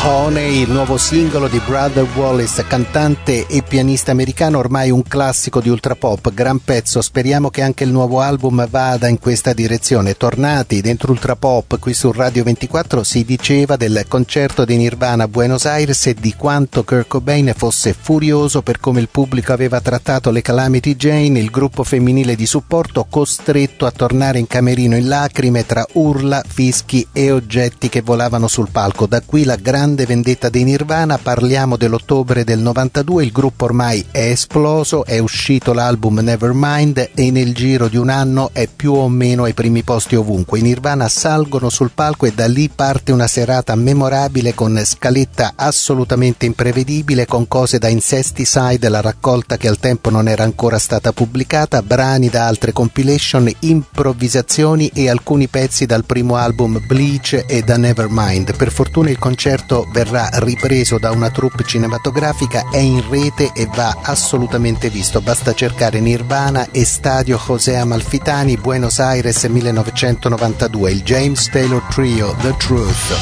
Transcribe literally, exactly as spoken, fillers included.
Honey, il nuovo singolo di Brother Wallace, cantante e pianista americano, ormai un classico di ultrapop, gran pezzo. Speriamo che anche il nuovo album vada in questa direzione. Tornati dentro ultrapop qui su Radio ventiquattro, si diceva del concerto di Nirvana a Buenos Aires e di quanto Kurt Cobain fosse furioso per come il pubblico aveva trattato le Calamity Jane, il gruppo femminile di supporto costretto a tornare in camerino in lacrime tra urla, fischi e oggetti che volavano sul palco. Da qui la grande vendetta dei Nirvana. Parliamo dell'ottobre del novantadue, il gruppo ormai è esploso, è uscito l'album Nevermind e nel giro di un anno è più o meno ai primi posti ovunque. I Nirvana salgono sul palco e da lì parte una serata memorabile con scaletta assolutamente imprevedibile, con cose da Incesticide, la raccolta che al tempo non era ancora stata pubblicata, brani da altre compilation, improvvisazioni e alcuni pezzi dal primo album Bleach e da Nevermind. Per fortuna il concerto verrà ripreso da una troupe cinematografica, è in rete e va assolutamente visto. Basta cercare Nirvana e Stadio José Amalfitani, Buenos Aires millenovecentonovantadue, il James Taylor Trio, The Truth.